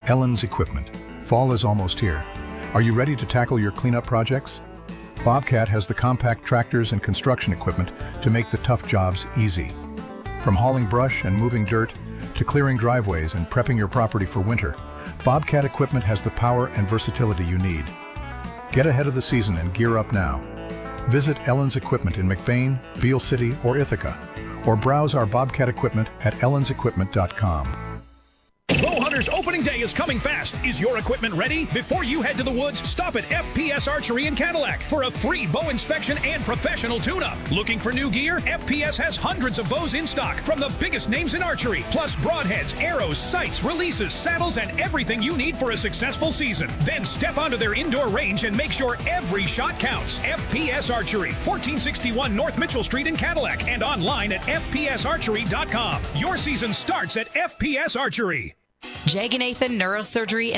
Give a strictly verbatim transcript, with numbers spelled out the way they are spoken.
Ellen's Equipment. Fall is almost here. Are you ready to tackle your cleanup projects? Bobcat has the compact tractors and construction equipment to make the tough jobs easy. From hauling brush and moving dirt to clearing driveways and prepping your property for winter, Bobcat Equipment has the power and versatility you need. Get ahead of the season and gear up now. Visit Ellen's Equipment in McBain, Beale City, or Ithaca, or browse our Bobcat equipment at ellens equipment dot com. Bowhunter's opening day is coming fast. Is your equipment ready? Before you head to the woods, stop at F P S Archery in Cadillac for a free bow inspection and professional tune-up. Looking for new gear? F P S has hundreds of bows in stock from the biggest names in archery, plus broadheads, arrows, sights, releases, saddles, and everything you need for a successful season. Then step onto their indoor range and make sure every shot counts. F P S Archery, fourteen sixty-one North Mitchell Street in Cadillac, and online at F P S archery dot com. Your season starts at F P S Archery. Jaganathan Neurosurgery and